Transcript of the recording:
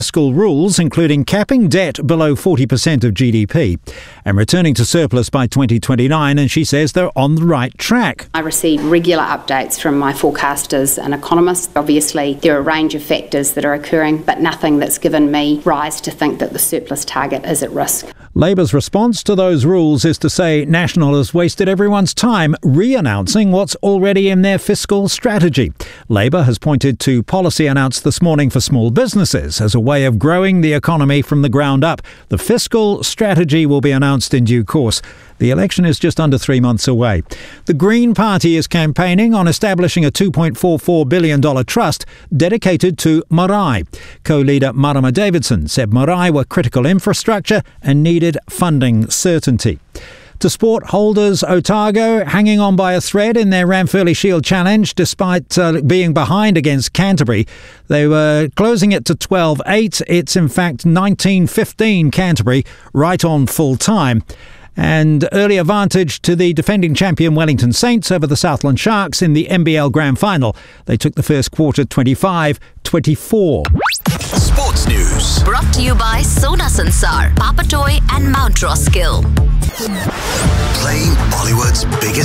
Fiscal rules, including capping debt below 40% of GDP and returning to surplus by 2029, and she says they're on the right track. I receive regular updates from my forecasters and economists. Obviously, there are a range of factors that are occurring, but nothing that's given me rise to think that the surplus target is at risk. Labour's response to those rules is to say National has wasted everyone's time re-announcing what's already in their fiscal strategy. Labour has pointed to policy announced this morning for small businesses as a way of growing the economy from the ground up. The fiscal strategy will be announced in due course. The election is just under 3 months away. The Green Party is campaigning on establishing a $2.44 billion trust dedicated to marae. Co-leader Marama Davidson said marae were critical infrastructure and needed funding certainty. To sport, Holders Otago hanging on by a thread in their Ranfurly Shield Challenge despite being behind against Canterbury. They were closing it to 12-8. It's in fact 19-15 Canterbury right on full time. And early advantage to the defending champion Wellington Saints over the Southland Sharks in the NBL Grand Final. They took the first quarter 25-24. Sports News. Brought to you by Sona Sansar, Papatoy and Mount Roskill. Playing Bollywood's biggest